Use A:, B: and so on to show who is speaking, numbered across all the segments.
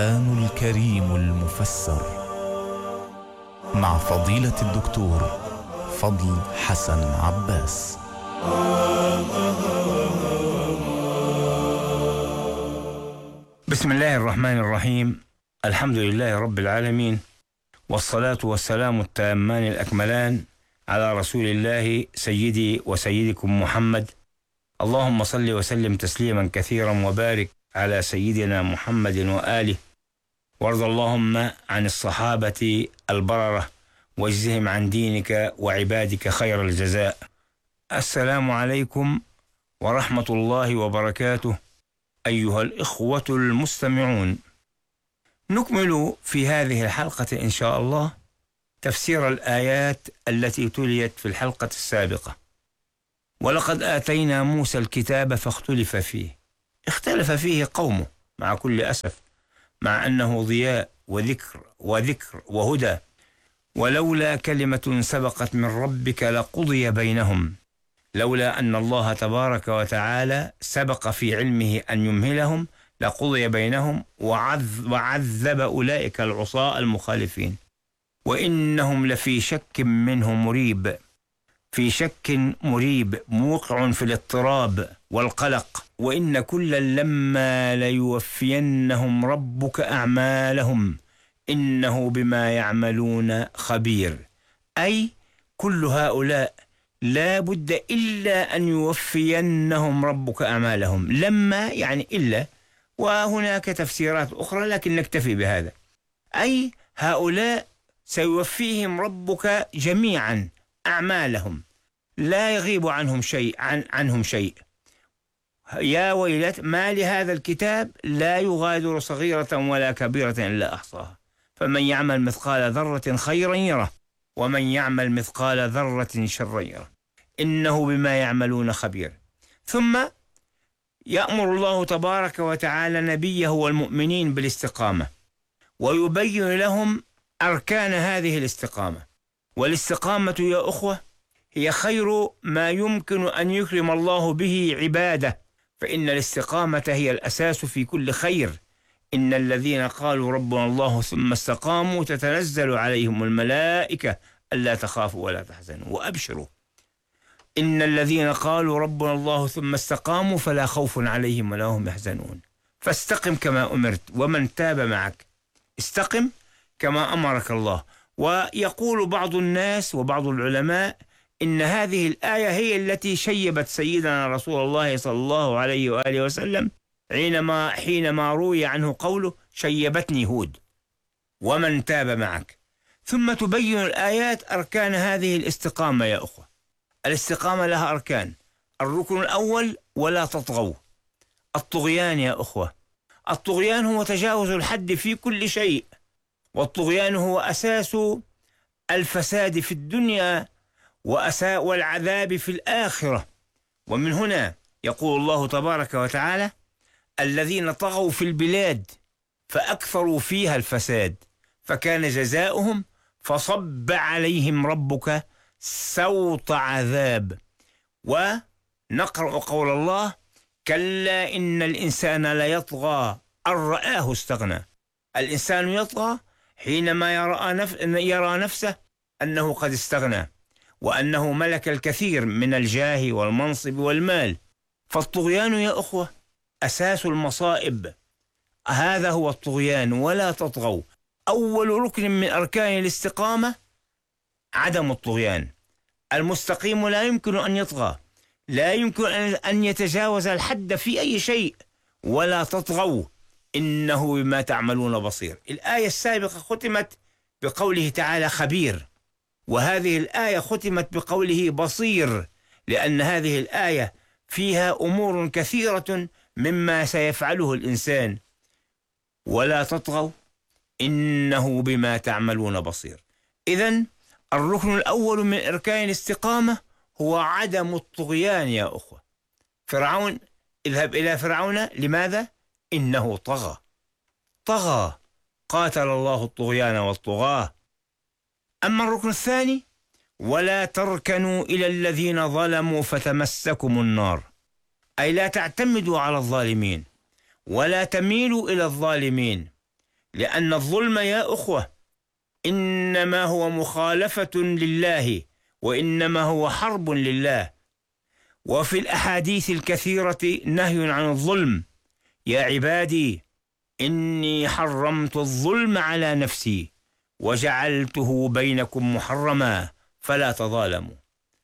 A: القرآن الكريم المفسر مع فضيلة الدكتور فضل حسن عباس.
B: بسم الله الرحمن الرحيم. الحمد لله رب العالمين، والصلاة والسلام التامان الأكملان على رسول الله سيدي وسيدكم محمد. اللهم صل وسلم تسليما كثيرا وبارك على سيدنا محمد وآله، وارض اللهم عن الصحابة البررة واجزهم عن دينك وعبادك خير الجزاء. السلام عليكم ورحمة الله وبركاته أيها الإخوة المستمعون. نكمل في هذه الحلقة إن شاء الله تفسير الآيات التي تليت في الحلقة السابقة. ولقد آتينا موسى الكتاب فاختلف فيه، اختلف فيه قومه مع كل أسف، مع أنه ضياء وذكر وهدى، ولولا كلمة سبقت من ربك لقضي بينهم، لولا أن الله تبارك وتعالى سبق في علمه أن يمهلهم لقضي بينهم وعذب أولئك العصاة المخالفين، وإنهم لفي شك منه مريب، في شك مريب موقع في الاضطراب والقلق. وإن كلا لما ليوفينهم ربك أعمالهم إنه بما يعملون خبير. أي كل هؤلاء لا بد إلا أن يوفينهم ربك أعمالهم. لما يعني إلا، وهناك تفسيرات أخرى لكن نكتفي بهذا. أي هؤلاء سيوفيهم ربك جميعا أعمالهم، لا يغيب عنهم شيء. يا ويلت ما لهذا الكتاب لا يغادر صغيرة ولا كبيرة إلا أحصاها، فمن يعمل مثقال ذرة خيرا يره ومن يعمل مثقال ذرة شرا يره إنه بما يعملون خبير. ثم يأمر الله تبارك وتعالى نبيه والمؤمنين بالاستقامة، ويبين لهم أركان هذه الاستقامة. والاستقامة يا أخوة هي خير ما يمكن أن يكرم الله به عباده، فإن الاستقامة هي الأساس في كل خير. إن الذين قالوا ربنا الله ثم استقاموا تتنزل عليهم الملائكة ألا تخافوا ولا تحزنوا وأبشروا. إن الذين قالوا ربنا الله ثم استقاموا فلا خوف عليهم ولا هم يحزنون. فاستقم كما أمرت ومن تاب معك، استقم كما أمرك الله. ويقول بعض الناس وبعض العلماء إن هذه الآية هي التي شيبت سيدنا رسول الله صلى الله عليه وآله وسلم حينما روي عنه قوله شيبتني هود ومن تاب معك. ثم تبين الآيات أركان هذه الاستقامة يا أخوة. الاستقامة لها أركان. الركن الأول ولا تطغوا. الطغيان يا أخوة، الطغيان هو تجاوز الحد في كل شيء، والطغيان هو أساس الفساد في الدنيا والعذاب في الآخرة. ومن هنا يقول الله تبارك وتعالى الذين طغوا في البلاد فأكثروا فيها الفساد فكان جزاؤهم فصب عليهم ربك سوط عذاب. ونقرأ قول الله كلا إن الإنسان ليطغى أن رآه استغنى. الإنسان يطغى حينما يرى نفسه أنه قد استغنى، وأنه ملك الكثير من الجاه والمنصب والمال. فالطغيان يا أخوة أساس المصائب، هذا هو الطغيان. ولا تطغوا، أول ركن من أركان الاستقامة عدم الطغيان. المستقيم لا يمكن أن يطغى، لا يمكن أن يتجاوز الحد في أي شيء. ولا تطغوا إنه بما تعملون بصير. الآية السابقة ختمت بقوله تعالى خبير، وهذه الآية ختمت بقوله بصير، لأن هذه الآية فيها أمور كثيرة مما سيفعله الإنسان. ولا تطغوا إنه بما تعملون بصير. إذن الركن الأول من أركان الاستقامة هو عدم الطغيان يا أخوة. فرعون، اذهب إلى فرعون، لماذا؟ إنه طغى قاتل الله الطغيان والطغاة. أما الركن الثاني ولا تركنوا إلى الذين ظلموا فتمسكم النار، أي لا تعتمدوا على الظالمين ولا تميلوا إلى الظالمين، لأن الظلم يا أخوة إنما هو مخالفة لله، وإنما هو حرب لله. وفي الأحاديث الكثيرة نهي عن الظلم: يا عبادي إني حرمت الظلم على نفسي وجعلته بينكم محرما فلا تظالموا.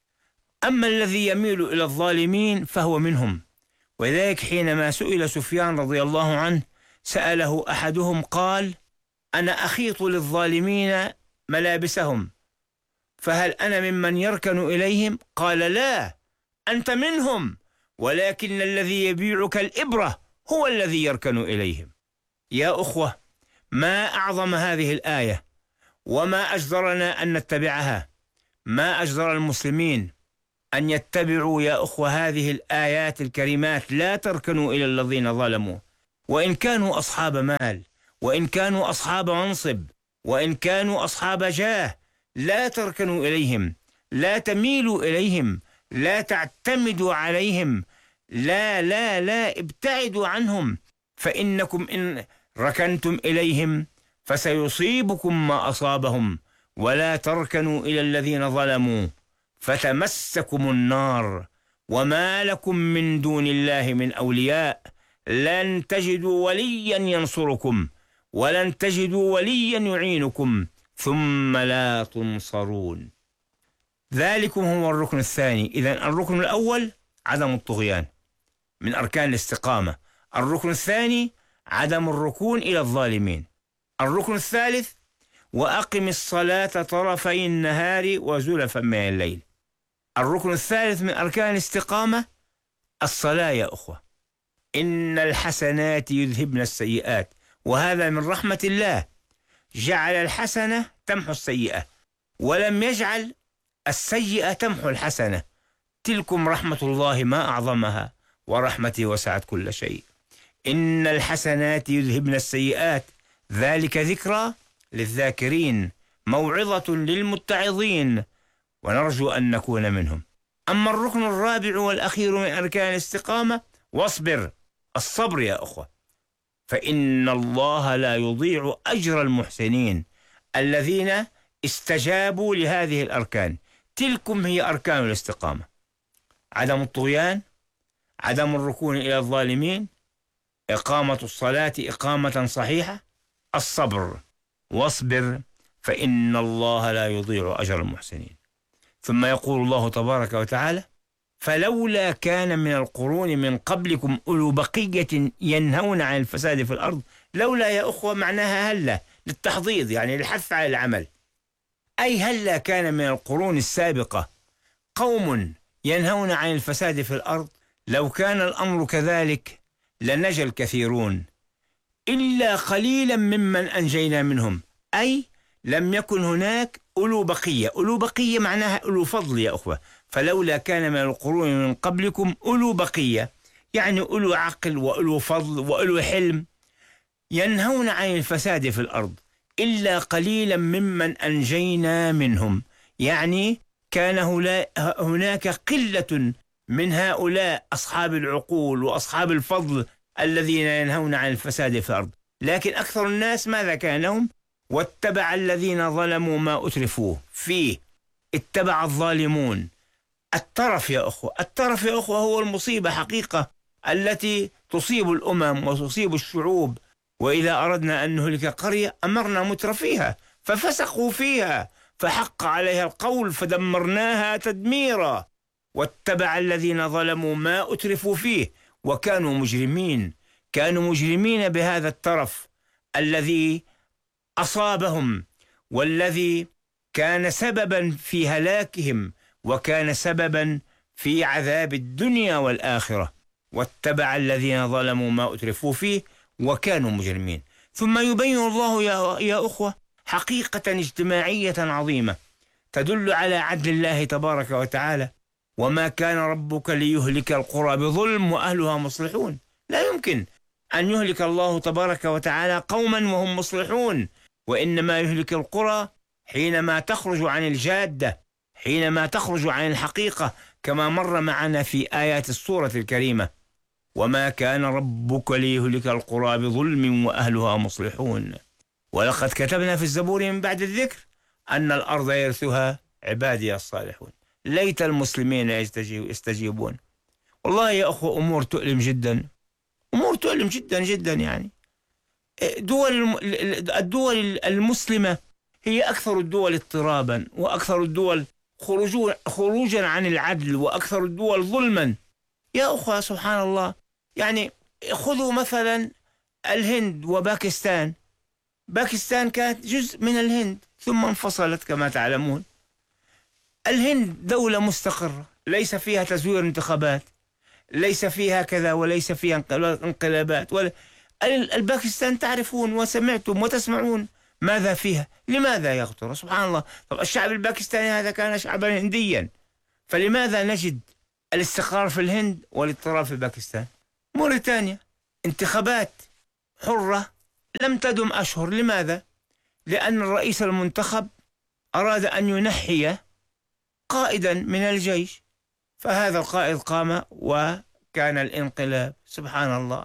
B: أما الذي يميل إلى الظالمين فهو منهم. وذلك حينما سئل سفيان رضي الله عنه، سأله أحدهم قال: أنا أخيط للظالمين ملابسهم، فهل أنا ممن يركن إليهم؟ قال: لا، أنت منهم، ولكن الذي يبيعك الإبرة هو الذي يركن إليهم. يا أخوة، ما أعظم هذه الآية، وما أجدرنا أن نتبعها، ما أجدر المسلمين أن يتبعوا يا أخوة هذه الآيات الكريمات: لا تركنوا إلى الذين ظلموا، وإن كانوا أصحاب مال، وإن كانوا أصحاب منصب، وإن كانوا أصحاب جاه، لا تركنوا إليهم، لا تميلوا إليهم، لا تعتمدوا عليهم، لا لا لا، ابتعدوا عنهم، فإنكم إن ركنتم إليهم فسيصيبكم ما أصابهم، ولا تركنوا إلى الذين ظلموا فتمسكم النار وما لكم من دون الله من أولياء، لن تجدوا وليا ينصركم ولن تجدوا وليا يعينكم ثم لا تنصرون. ذلكم هو الركن الثاني. إذن الركن الأول عدم الطغيان من أركان الاستقامة. الركن الثاني عدم الركون إلى الظالمين. الركن الثالث: وأقم الصلاة طرفي النهار وزلفا من الليل. الركن الثالث من أركان الاستقامة الصلاة يا أخوة. إن الحسنات يذهبن السيئات، وهذا من رحمة الله، جعل الحسنة تمحو السيئة، ولم يجعل السيئة تمحو الحسنة. تلكم رحمة الله ما أعظمها، ورحمتي وسعت كل شيء. إن الحسنات يذهبن السيئات، ذلك ذكرى للذاكرين، موعظة للمتعظين، ونرجو أن نكون منهم. أما الركن الرابع والأخير من أركان الاستقامة: واصبر. الصبر يا أخوة، فإن الله لا يضيع أجر المحسنين الذين استجابوا لهذه الأركان. تلكم هي أركان الاستقامة: عدم الطغيان، عدم الركون إلى الظالمين، إقامة الصلاة إقامة صحيحة، الصبر. واصبر فإن الله لا يضيع أجر المحسنين. ثم يقول الله تبارك وتعالى: فلولا كان من القرون من قبلكم أولو بقية ينهون عن الفساد في الأرض. لولا يا أخوة معناها هلا، للتحضيض، يعني الحث على العمل. أي هلا كان من القرون السابقة قوم ينهون عن الفساد في الأرض. لو كان الأمر كذلك لنجا الكثيرون، إلا قليلا ممن أنجينا منهم. أي لم يكن هناك أولو بقية. أولو بقية معناها أولو فضل يا أخوة. فلولا كان من القرون من قبلكم أولو بقية، يعني أولو عقل وأولو فضل وأولو حلم، ينهون عن الفساد في الأرض، إلا قليلا ممن أنجينا منهم. يعني كان هناك قلة من هؤلاء أصحاب العقول وأصحاب الفضل الذين ينهون عن الفساد في الأرض، لكن أكثر الناس ماذا كان لهم؟ واتبع الذين ظلموا ما أترفوه فيه. اتبع الظالمون. الترف يا أخوة، الترف يا أخوة هو المصيبة حقيقة التي تصيب الأمم وتصيب الشعوب. وإذا أردنا أن نهلك قرية أمرنا مترفيها ففسقوا فيها فحق عليها القول فدمرناها تدميرا. واتبع الذين ظلموا ما أترفوا فيه وكانوا مجرمين. كانوا مجرمين بهذا الترف الذي أصابهم، والذي كان سببا في هلاكهم، وكان سببا في عذاب الدنيا والآخرة. واتبع الذين ظلموا ما أترفوا فيه وكانوا مجرمين. ثم يبين الله يا أخوة حقيقة اجتماعية عظيمة تدل على عدل الله تبارك وتعالى: وما كان ربك ليهلك القرى بظلم وأهلها مصلحون. لا يمكن أن يهلك الله تبارك وتعالى قوما وهم مصلحون، وإنما يهلك القرى حينما تخرج عن الجادة، حينما تخرج عن الحقيقة، كما مر معنا في آيات السورة الكريمة: وما كان ربك ليهلك القرى بظلم وأهلها مصلحون. ولقد كتبنا في الزبور من بعد الذكر أن الأرض يرثها عبادي الصالحون. ليت المسلمين يستجيبون. والله يا أخوة أمور تؤلم جدا، أمور تؤلم جدا جدا. يعني الدول المسلمة هي أكثر الدول اضطرابا، وأكثر الدول خروجا عن العدل، وأكثر الدول ظلما. يا أخوة سبحان الله، يعني خذوا مثلا الهند وباكستان. باكستان كانت جزء من الهند ثم انفصلت كما تعلمون. الهند دولة مستقرة، ليس فيها تزوير انتخابات، ليس فيها كذا، وليس فيها انقلابات. الباكستان تعرفون وسمعتم وتسمعون ماذا فيها. لماذا يغتر؟ سبحان الله. طب الشعب الباكستاني هذا كان شعبا هنديا، فلماذا نجد الاستقرار في الهند والاضطراب في باكستان؟ موريتانيا انتخابات حرة لم تدم أشهر. لماذا؟ لأن الرئيس المنتخب أراد أن ينحي قائدا من الجيش، فهذا القائد قام وكان الانقلاب. سبحان الله.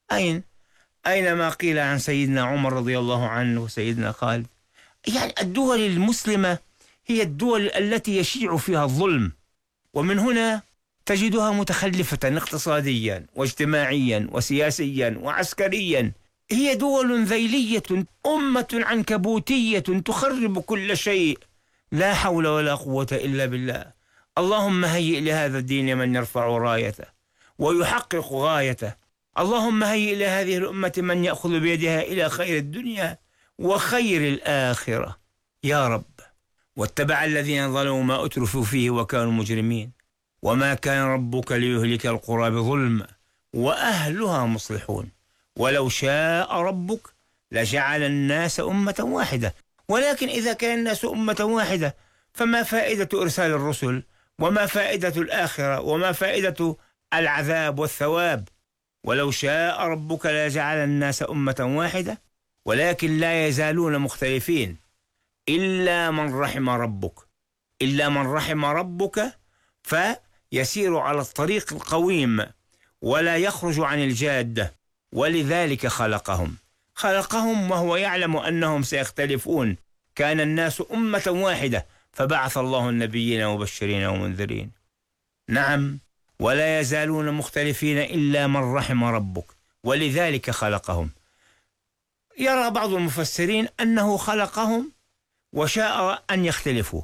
B: أين ما قيل عن سيدنا عمر رضي الله عنه وسيدنا خالد؟ يعني الدول المسلمة هي الدول التي يشيع فيها الظلم، ومن هنا تجدها متخلفة اقتصاديا واجتماعيا وسياسيا وعسكريا. هي دول ذيلية، أمة عنكبوتية تخرب كل شيء. لا حول ولا قوة إلا بالله. اللهم هيئ لهذا الدين من يرفع رايته ويحقق غايته. اللهم هيئ لهذه الأمة من يأخذ بيدها إلى خير الدنيا وخير الآخرة يا رب. واتبع الذين ظلموا ما أترفوا فيه وكانوا مجرمين، وما كان ربك ليهلك القرى بظلم وأهلها مصلحون، ولو شاء ربك لجعل الناس أمة واحدة، ولكن إذا كان الناس أمة واحدة فما فائدة إرسال الرسل، وما فائدة الآخرة، وما فائدة العذاب والثواب؟ ولو شاء ربك لجعل الناس أمة واحدة، ولكن لا يزالون مختلفين إلا من رحم ربك. إلا من رحم ربك فيسير على الطريق القويم ولا يخرج عن الجادة. ولذلك خلقهم وهو يعلم أنهم سيختلفون. كان الناس أمة واحدة فبعث الله النبيين مبشرين ومنذرين. نعم، ولا يزالون مختلفين إلا من رحم ربك، ولذلك خلقهم. يرى بعض المفسرين أنه خلقهم وشاء أن يختلفوا،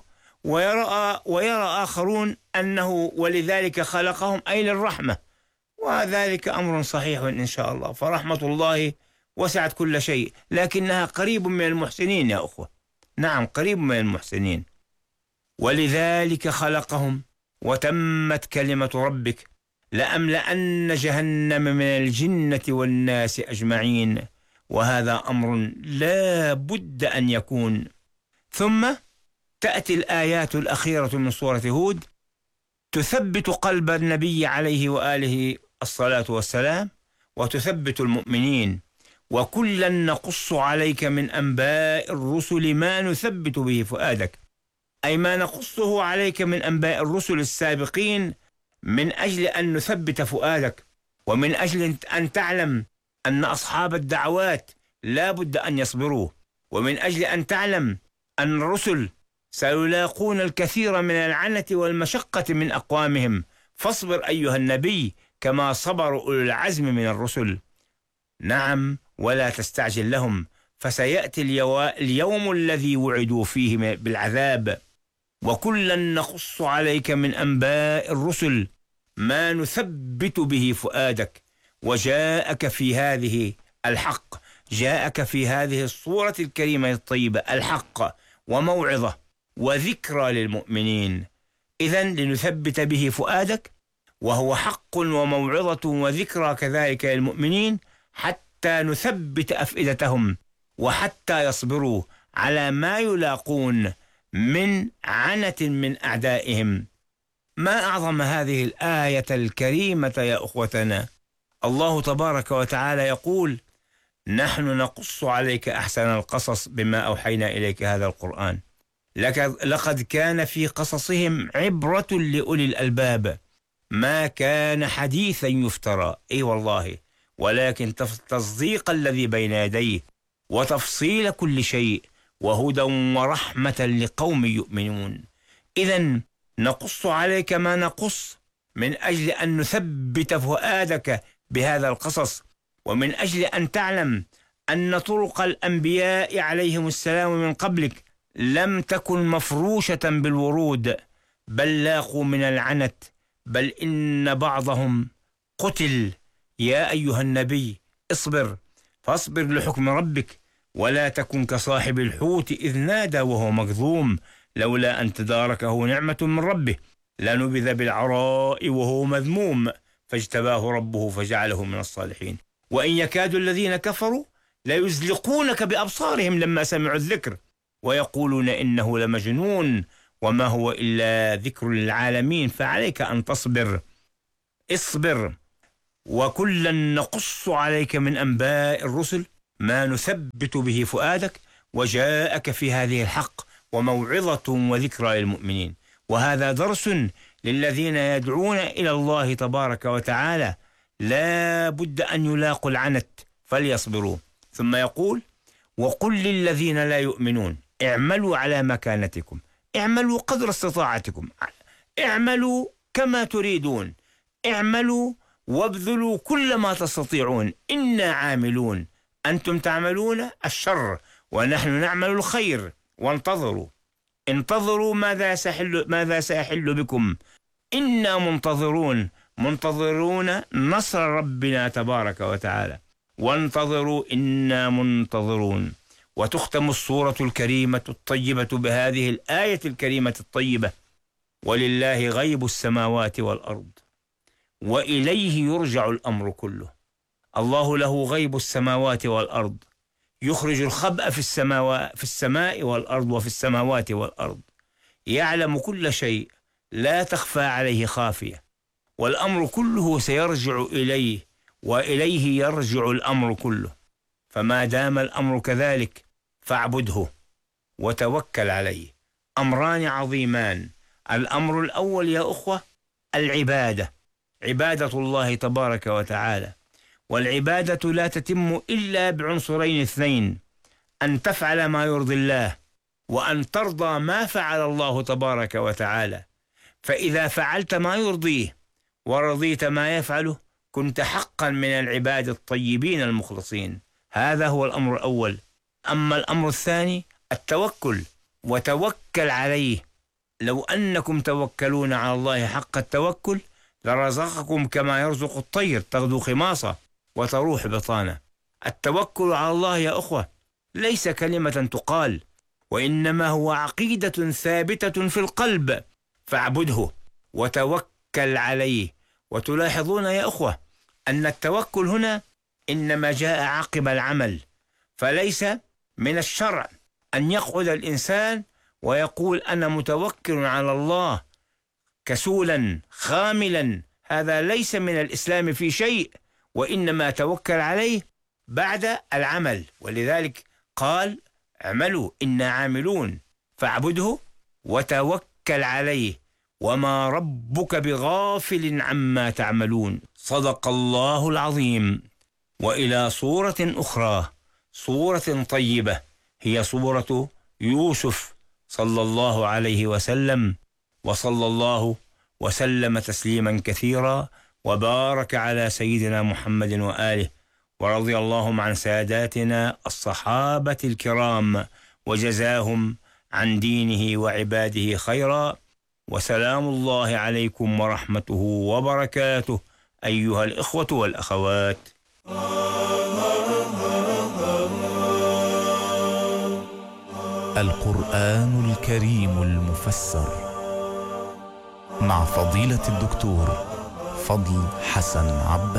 B: ويرى آخرون أنه ولذلك خلقهم أي للرحمة، وذلك أمر صحيح إن شاء الله. فرحمة الله وسعت كل شيء، لكنها قريب من المحسنين يا أخوة. نعم، قريب من المحسنين. ولذلك خلقهم. وتمت كلمة ربك لأملأن جهنم من الجنة والناس أجمعين. وهذا أمر لا بد أن يكون. ثم تأتي الآيات الأخيرة من سورة هود تثبت قلب النبي عليه وآله الصلاة والسلام، وتثبت المؤمنين. وكلا نقص عليك من أنباء الرسل ما نثبت به فؤادك، أي ما نقصه عليك من أنباء الرسل السابقين من أجل أن نثبت فؤادك، ومن أجل أن تعلم أن أصحاب الدعوات لا بد أن يصبروا، ومن أجل أن تعلم أن الرسل سيلاقون الكثير من العنة والمشقة من أقوامهم. فاصبر أيها النبي كما صبر أولو العزم من الرسل. نعم، ولا تستعجل لهم، فسيأتي اليوم الذي وعدوا فيه بالعذاب. وكلا نقص عليك من أنباء الرسل ما نثبت به فؤادك. وجاءك في هذه الحق، جاءك في هذه الصورة الكريمة الطيبة الحق وموعظة وذكرى للمؤمنين. إذن لنثبت به فؤادك، وهو حق وموعظة وذكرى كذلك للمؤمنين، حتى نثبت أفئدتهم وحتى يصبروا على ما يلاقون من عنة من أعدائهم. ما أعظم هذه الآية الكريمة يا أخوتنا. الله تبارك وتعالى يقول: نحن نقص عليك أحسن القصص بما أوحينا إليك هذا القرآن، لقد كان في قصصهم عبرة لأولي الألباب، ما كان حديثا يفترى، أي والله، ولكن تصديق الذي بين يديه وتفصيل كل شيء وهدى ورحمة لقوم يؤمنون. إذن نقص عليك ما نقص من أجل أن نثبت فؤادك بهذا القصص، ومن أجل أن تعلم أن طرق الأنبياء عليهم السلام من قبلك لم تكن مفروشة بالورود، بل لاقوا من العنت، بل إن بعضهم قتل. يا أيها النبي اصبر، فاصبر لحكم ربك، ولا تكن كصاحب الحوت إذ نادى وهو مكظوم لولا أن تداركه نعمة من ربه لنبذ بالعراء وهو مذموم فاجتباه ربه فجعله من الصالحين. وإن يكاد الذين كفروا ليزلقونك بأبصارهم لما سمعوا الذكر ويقولون إنه لمجنون وما هو إلا ذكر للعالمين. فعليك أن تصبر، اصبر، وكلا نقص عليك من أنباء الرسل ما نثبت به فؤادك، وجاءك في هذه الحق وموعظة وذكرى للمؤمنين. وهذا درس للذين يدعون إلى الله تبارك وتعالى، لا بد أن يلاقوا العنت فليصبروا. ثم يقول: وقل للذين لا يؤمنون اعملوا على مكانتكم، اعملوا قدر استطاعتكم، اعملوا كما تريدون، اعملوا وابذلوا كل ما تستطيعون، إنا عاملون، أنتم تعملون الشر ونحن نعمل الخير، وانتظروا، انتظروا ماذا سيحل بكم، إنا منتظرون نصر ربنا تبارك وتعالى، وانتظروا إنا منتظرون. وتختم السورة الكريمة الطيبة بهذه الآية الكريمة الطيبة: ولله غيب السماوات والأرض وإليه يرجع الأمر كله. الله له غيب السماوات والأرض، يخرج الخبأ في السماء والأرض وفي السماوات والأرض، يعلم كل شيء لا تخفى عليه خافية، والأمر كله سيرجع إليه وإليه يرجع الأمر كله. فما دام الأمر كذلك فاعبده وتوكل عليه. أمران عظيمان: الأمر الأول يا أخوة العبادة، عبادة الله تبارك وتعالى، والعبادة لا تتم إلا بعنصرين اثنين: أن تفعل ما يرضي الله، وأن ترضى ما فعل الله تبارك وتعالى. فإذا فعلت ما يرضيه ورضيت ما يفعله كنت حقا من العباد الطيبين المخلصين. هذا هو الأمر الأول. أما الأمر الثاني التوكل، وتوكل عليه. لو أنكم توكلون على الله حق التوكل لرزقكم كما يرزق الطير تغدو خماصة وتروح بطانة. التوكل على الله يا أخوة ليس كلمة تقال، وإنما هو عقيدة ثابتة في القلب، فاعبده وتوكل عليه. وتلاحظون يا أخوة أن التوكل هنا إنما جاء عقب العمل، فليس من الشرع أن يقعد الإنسان ويقول أنا متوكل على الله كسولا خاملا. هذا ليس من الإسلام في شيء، وإنما توكل عليه بعد العمل. ولذلك قال: اعملوا إنا عاملون، فاعبده وتوكل عليه وما ربك بغافل عما تعملون. صدق الله العظيم. وإلى صورة أخرى، صورة طيبة، هي صورة يوسف صلى الله عليه وسلم، وصلى الله وسلم تسليما كثيرا وبارك على سيدنا محمد وآله، ورضي الله عن ساداتنا الصحابة الكرام وجزاهم عن دينه وعباده خيرا. وسلام الله عليكم ورحمته وبركاته أيها الإخوة والأخوات.
A: القرآن الكريم المفسر مع فضيلة الدكتور فضل حسن عباس.